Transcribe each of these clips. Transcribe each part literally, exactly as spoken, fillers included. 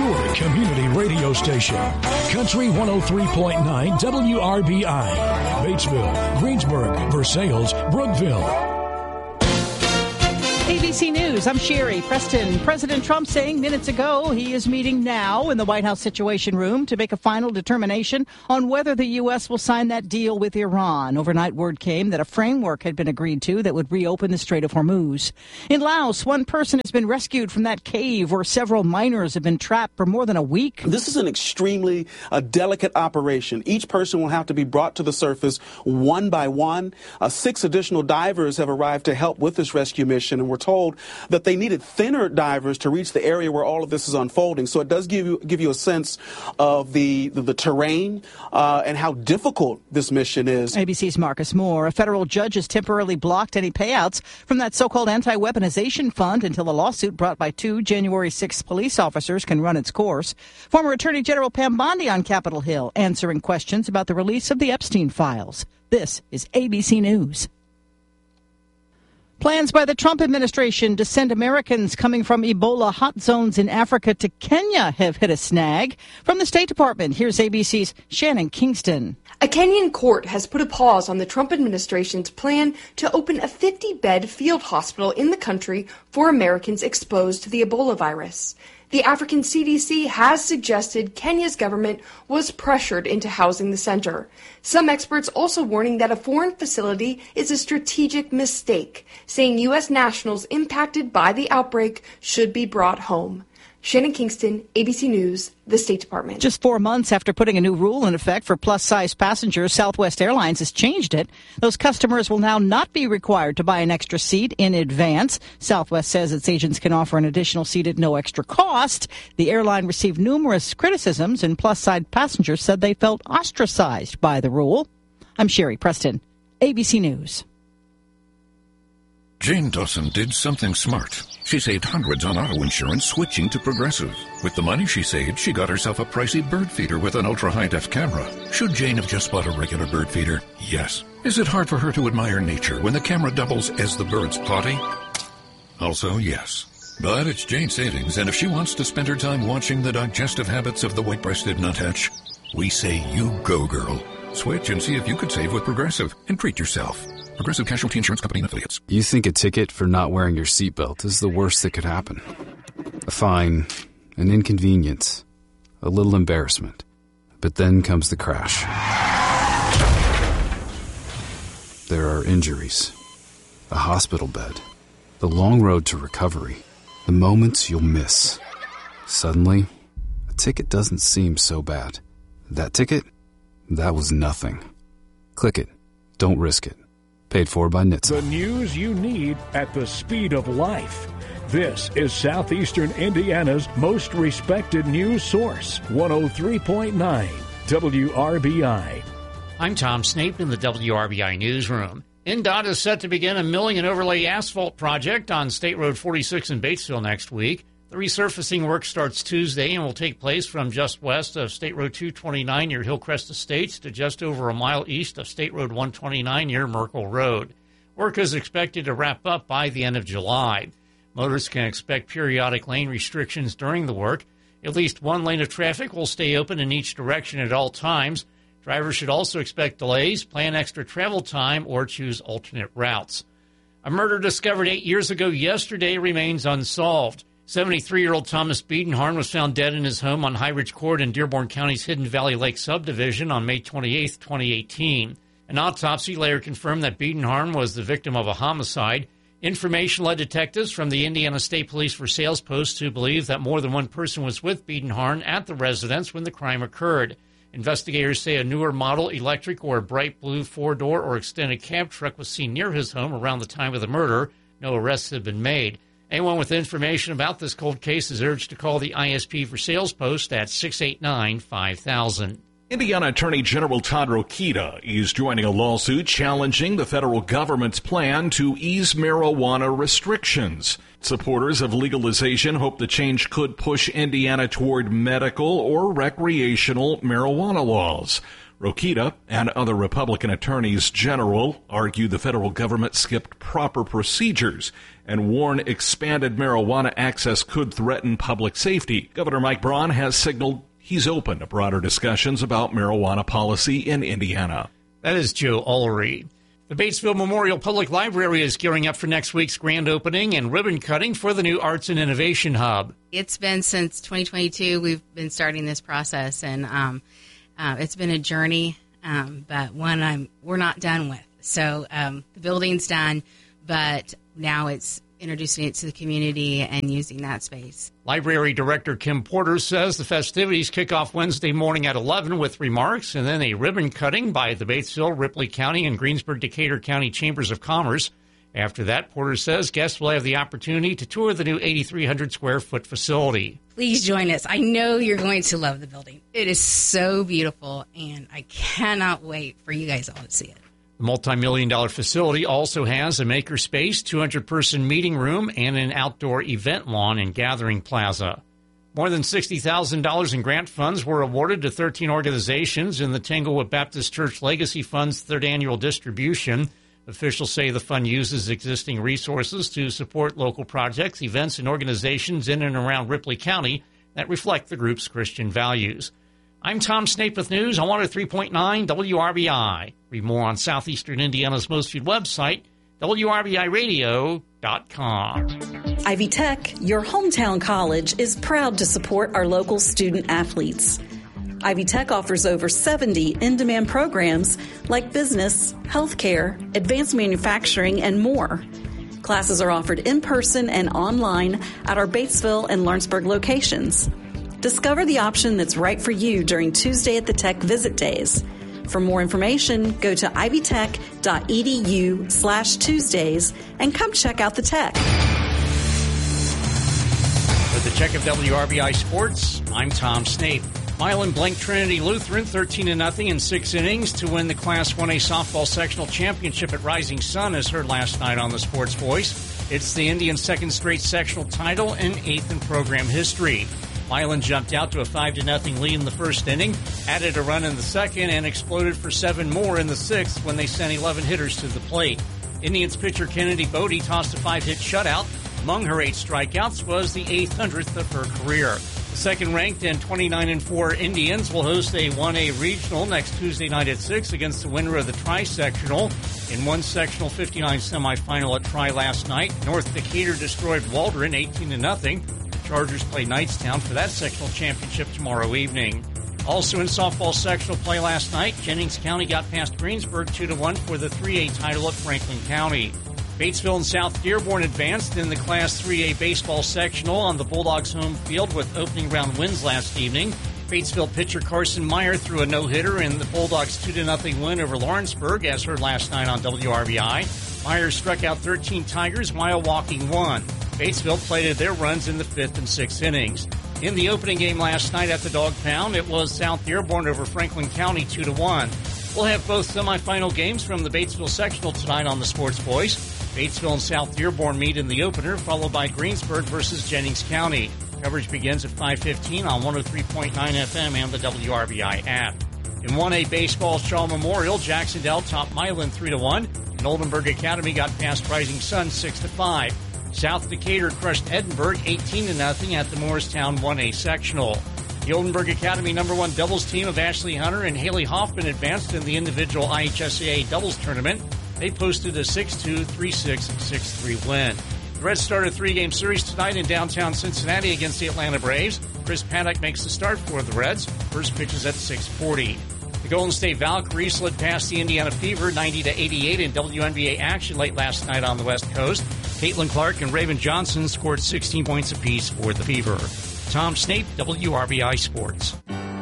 your community radio station. Country one oh three point nine W R B I. Batesville, Greensburg, Versailles, Brookville. A B C News, I'm Sherry Preston. President Trump saying minutes ago he is meeting now in the White House Situation Room to make a final determination on whether the U S will sign that deal with Iran. Overnight word came that a framework had been agreed to that would reopen the Strait of Hormuz. In Laos, one person has been rescued from that cave where several miners have been trapped for more than a week. This is an extremely uh, delicate operation. Each person will have to be brought to the surface one by one. Uh, six additional divers have arrived to help with this rescue mission, and we're told that they needed thinner divers to reach the area where all of this is unfolding. So it does give you give you a sense of the the, the terrain uh, and how difficult this mission is. A B C's Marcus Moore. A federal judge has temporarily blocked any payouts from that so-called anti-weaponization fund until a lawsuit brought by two January sixth police officers can run its course. Former Attorney General Pam Bondi on Capitol Hill answering questions about the release of the Epstein files. This is A B C News. Plans by the Trump administration to send Americans coming from Ebola hot zones in Africa to Kenya have hit a snag. From the State Department, here's A B C's Shannon Kingston. A Kenyan court has put a pause on the Trump administration's plan to open a fifty-bed field hospital in the country for Americans exposed to the Ebola virus. The African C D C has suggested Kenya's government was pressured into housing the center. Some experts also warning that a foreign facility is a strategic mistake, saying U S nationals impacted by the outbreak should be brought home. Shannon Kingston, A B C News, the State Department. Just four months after putting a new rule in effect for plus-size passengers, Southwest Airlines has changed it. Those customers will now not be required to buy an extra seat in advance. Southwest says its agents can offer an additional seat at no extra cost. The airline received numerous criticisms, and plus-size passengers said they felt ostracized by the rule. I'm Sherry Preston, A B C News. Jane Dawson did something smart. She saved hundreds on auto insurance switching to Progressive. With the money she saved, she got herself a pricey bird feeder with an ultra-high-def camera. Should Jane have just bought a regular bird feeder? Yes. Is it hard for her to admire nature when the camera doubles as the bird's potty? Also, yes. But it's Jane's savings, and if she wants to spend her time watching the digestive habits of the white-breasted nuthatch, we say you go, girl. Switch and see if you could save with Progressive and treat yourself. Progressive Casualty Insurance Company and Affiliates. You think a ticket for not wearing your seatbelt is the worst that could happen. A fine, an inconvenience, a little embarrassment. But then comes the crash. There are injuries, a hospital bed, the long road to recovery, the moments you'll miss. Suddenly, a ticket doesn't seem so bad. That ticket? That was nothing. Click it. Don't risk it. Paid for by N H T S A. The news you need at the speed of life. This is Southeastern Indiana's most respected news source, one oh three point nine W R B I. I'm Tom Snape in the W R B I newsroom. N D O T is set to begin a milling and overlay asphalt project on State Road forty-six in Batesville next week. The resurfacing work starts Tuesday and will take place from just west of State Road two twenty-nine near Hillcrest Estates to just over a mile east of State Road one twenty-nine near Merkle Road. Work is expected to wrap up by the end of July. Motorists can expect periodic lane restrictions during the work. At least one lane of traffic will stay open in each direction at all times. Drivers should also expect delays, plan extra travel time, or choose alternate routes. A murder discovered eight years ago yesterday remains unsolved. seventy-three-year-old Thomas Biedenharn was found dead in his home on High Ridge Court in Dearborn County's Hidden Valley Lake subdivision on May twenty-eighth, twenty eighteen. An autopsy later confirmed that Biedenharn was the victim of a homicide. Information led detectives from the Indiana State Police Versailles Post to believe that more than one person was with Biedenharn at the residence when the crime occurred. Investigators say a newer model electric or bright blue four-door or extended cab truck was seen near his home around the time of the murder. No arrests have been made. Anyone with information about this cold case is urged to call the I S P Versailles Post at six eight nine, five thousand. Indiana Attorney General Todd Rokita is joining a lawsuit challenging the federal government's plan to ease marijuana restrictions. Supporters of legalization hope the change could push Indiana toward medical or recreational marijuana laws. Rokita and other Republican attorneys general argue the federal government skipped proper procedures and warn expanded marijuana access could threaten public safety. Governor Mike Braun has signaled he's open to broader discussions about marijuana policy in Indiana. That is Joe Ullery. The Batesville Memorial Public Library is gearing up for next week's grand opening and ribbon cutting for the new Arts and Innovation Hub. It's been since twenty twenty-two we've been starting this process, and um, uh, it's been a journey, um, but one I'm, we're not done with. So um, the building's done, but now it's introducing it to the community and using that space. Library Director Kim Porter says the festivities kick off Wednesday morning at eleven with remarks and then a ribbon cutting by the Batesville, Ripley County, and Greensburg-Decatur County Chambers of Commerce. After that, Porter says guests will have the opportunity to tour the new eighty-three hundred square foot facility. Please join us. I know you're going to love the building. It is so beautiful, and I cannot wait for you guys all to see it. The multi-million dollar facility also has a makerspace, two hundred person meeting room, and an outdoor event lawn and gathering plaza. More than sixty thousand dollars in grant funds were awarded to thirteen organizations in the Tanglewood Baptist Church Legacy Fund's third annual distribution. Officials say the fund uses existing resources to support local projects, events, and organizations in and around Ripley County that reflect the group's Christian values. I'm Tom Snape with news on one oh three point nine W R B I. Read more on Southeastern Indiana's most viewed website, W R B I radio dot com. Ivy Tech, your hometown college, is proud to support our local student athletes. Ivy Tech offers over seventy in-demand programs like business, healthcare, advanced manufacturing, and more. Classes are offered in person and online at our Batesville and Lawrenceburg locations. Discover the option that's right for you during Tuesday at the Tech Visit Days. For more information, go to ivytech.edu slash Tuesdays and come check out the Tech. For the check of W R B I Sports, I'm Tom Snape. Milan blanked Trinity Lutheran thirteen to nothing in six innings to win the Class one A softball sectional championship at Rising Sun, as heard last night on the Sports Voice. It's the Indians' second straight sectional title and eighth in program history. Milan jumped out to a five to nothing lead in the first inning, added a run in the second, and exploded for seven more in the sixth when they sent eleven hitters to the plate. Indians pitcher Kennedy Bodie tossed a five-hit shutout. Among her eight strikeouts was the eight hundredth of her career. The second-ranked and twenty-nine and four Indians will host a one A regional next Tuesday night at six against the winner of the tri-sectional. In one sectional fifty-nine semifinal at Tri last night, North Decatur destroyed Waldron eighteen to nothing. Chargers play Knightstown for that sectional championship tomorrow evening. Also in softball sectional play last night, Jennings County got past Greensburg two to one for the three A title at Franklin County. Batesville and South Dearborn advanced in the Class three A baseball sectional on the Bulldogs' home field with opening round wins last evening. Batesville pitcher Carson Meyer threw a no-hitter in the Bulldogs' two to nothing win over Lawrenceburg, as heard last night on W R B I. Meyer struck out thirteen Tigers while walking one. Batesville plated their runs in the fifth and sixth innings. In the opening game last night at the Dog Pound, it was South Dearborn over Franklin County two to one. We'll have both semifinal games from the Batesville sectional tonight on the Sports Voice. Batesville and South Dearborn meet in the opener, followed by Greensburg versus Jennings County. Coverage begins at five fifteen on one oh three point nine F M and the W R B I app. In one A baseball, Shaw Memorial, Jacksonville topped Milan three to one, and Oldenburg Academy got past Rising Sun six to five. South Decatur crushed Edinburgh eighteen to nothing at the Morristown one A sectional. The Oldenburg Academy number one doubles team of Ashley Hunter and Haley Hoffman advanced in the individual I H S A A doubles tournament. They posted a six two, three six, six three win. The Reds start a three-game series tonight in downtown Cincinnati against the Atlanta Braves. Chris Paddock makes the start for the Reds. First pitch is at six forty. The Golden State Valkyries slid past the Indiana Fever ninety to eighty-eight in W N B A action late last night on the West Coast. Caitlin Clark and Raven Johnson scored sixteen points apiece for the Fever. Tom Snape, W R B I Sports.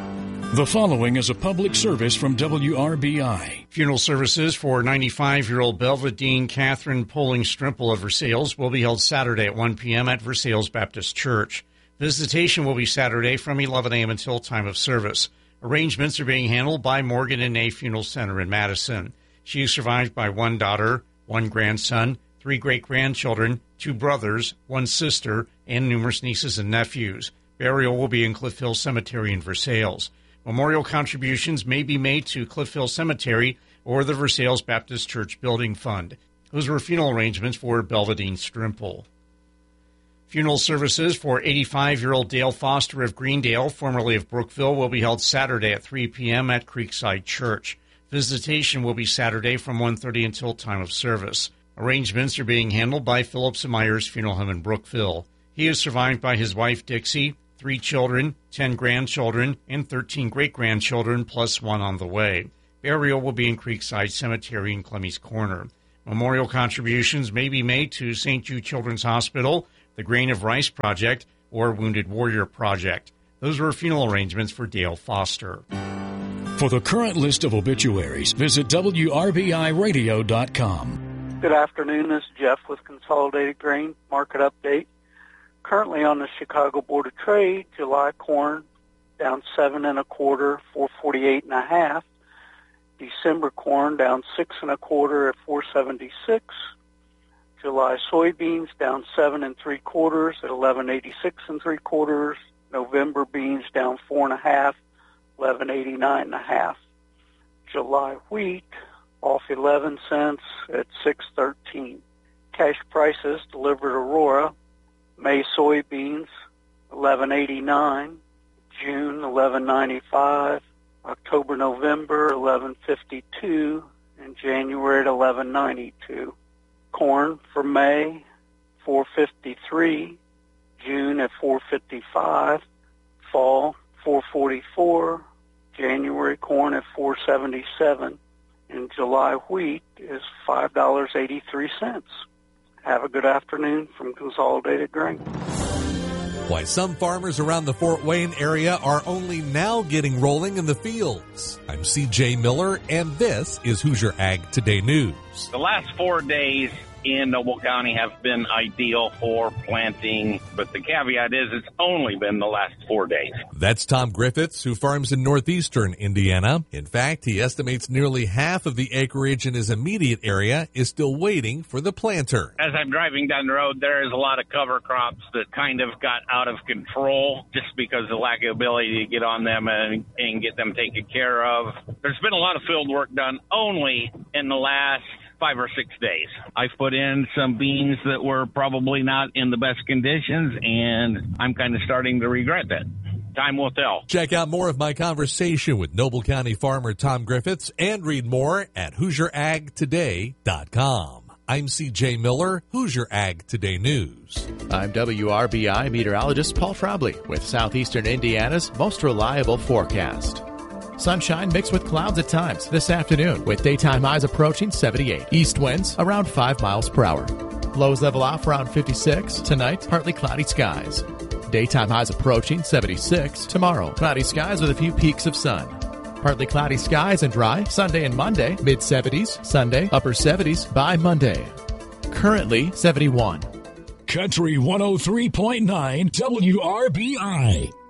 The following is a public service from W R B I. Funeral services for ninety-five-year-old Belvedine Catherine Poling Strimple of Versailles will be held Saturday at one p.m. at Versailles Baptist Church. Visitation will be Saturday from eleven a.m. until time of service. Arrangements are being handled by Morgan and Ney Funeral Center in Madison. She is survived by one daughter, one grandson, three great-grandchildren, two brothers, one sister, and numerous nieces and nephews. Burial will be in Cliff Hill Cemetery in Versailles. Memorial contributions may be made to Cliff Hill Cemetery or the Versailles Baptist Church Building Fund. Those were funeral arrangements for Belvedine Strimple. Funeral services for eighty-five-year-old Dale Foster of Greendale, formerly of Brookville, will be held Saturday at three p.m. at Creekside Church. Visitation will be Saturday from one thirty until time of service. Arrangements are being handled by Phillips and Myers Funeral Home in Brookville. He is survived by his wife, Dixie, three children, ten grandchildren, and thirteen great-grandchildren, plus one on the way. Burial will be in Creekside Cemetery in Clemmy's Corner. Memorial contributions may be made to Saint Jude Children's Hospital, the Grain of Rice Project, or Wounded Warrior Project. Those were funeral arrangements for Dale Foster. For the current list of obituaries, visit W R B I radio dot com. Good afternoon. This is Jeff with Consolidated Grain Market Update. Currently on the Chicago Board of Trade, July corn down seven and a quarter, four forty-eight and a half. December corn down six and a quarter at four seventy-six. July soybeans down seven and three quarters at eleven eighty-six and three quarters. November beans down four and a half, eleven eighty-nine and a half. July wheat off eleven cents at six thirteen. Cash prices delivered Aurora. May soybeans eleven eighty-nine, June eleven ninety-five, October November eleven fifty-two, and January at eleven ninety-two. Corn for May four fifty-three, June at four fifty-five, fall four forty-four, January corn at four seventy-seven, and July wheat is five dollars and eighty-three cents. Have a good afternoon from Consolidated Grain. Why some farmers around the Fort Wayne area are only now getting rolling in the fields. I'm C J Miller, and this is Hoosier Ag Today News. The last four days in Noble County have been ideal for planting, but the caveat is it's only been the last four days. That's Tom Griffiths, who farms in northeastern Indiana. In fact, he estimates nearly half of the acreage in his immediate area is still waiting for the planter. As I'm driving down the road, there is a lot of cover crops that kind of got out of control just because of the lack of ability to get on them and, and get them taken care of. There's been a lot of field work done only in the last five or six days. I've put in some beans that were probably not in the best conditions, and I'm kind of starting to regret that. Time will tell. Check out more of my conversation with Noble County farmer Tom Griffiths and read more at Hoosier Ag Today dot com. I'm C J Miller, Hoosier Ag Today News. I'm W R B I meteorologist Paul Frobley with Southeastern Indiana's most reliable forecast. Sunshine mixed with clouds at times this afternoon, with daytime highs approaching seventy-eight. East winds around five miles per hour. Lows level off around fifty-six. Tonight, partly cloudy skies. Daytime highs approaching seventy-six. Tomorrow, cloudy skies with a few peaks of sun. Partly cloudy skies and dry Sunday and Monday, mid-seventies. Sunday, upper seventies by Monday. Currently, seventy-one. Country one oh three point nine W R B I.